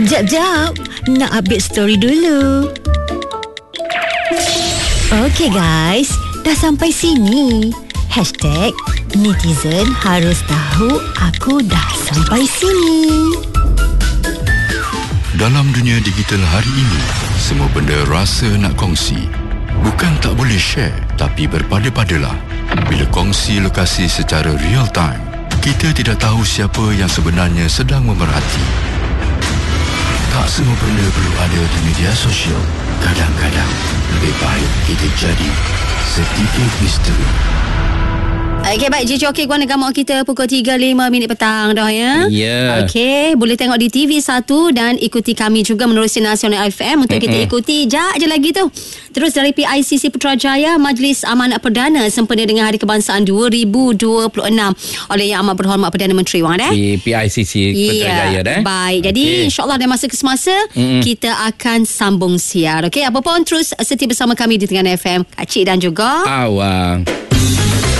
Jap, nak update story dulu. Okey guys, dah sampai sini. #netizen harus tahu aku dah sampai sini. Dalam dunia digital hari ini, semua benda rasa nak kongsi. Bukan tak boleh share, tapi berpada-padalah. Bila kongsi lokasi secara real time, kita tidak tahu siapa yang sebenarnya sedang memerhati. Tak semua benda perlu ada di media sosial. Kadang-kadang, lebih baik kita jadi sedikit misteri. Okey, baik. JOK Guana Gamak kita pukul 3.05 petang dah ya. Ya. Okey, boleh tengok di TV1 dan ikuti kami juga menerusi Nasional FM untuk kita ikuti. Jap je lagi tu. Terus dari PICC Putrajaya, Majlis Amanat Perdana sempena dengan Hari Kebangsaan 2026 oleh Yang Amat Berhormat Perdana Menteri Wang Di PICC Putrajaya dah. Baik. Jadi insya-Allah dalam masa ke semasa kita akan sambung siar. Okey, apa pun terus setia bersama kami di Terengganu FM. Kak Cik dan juga Awang.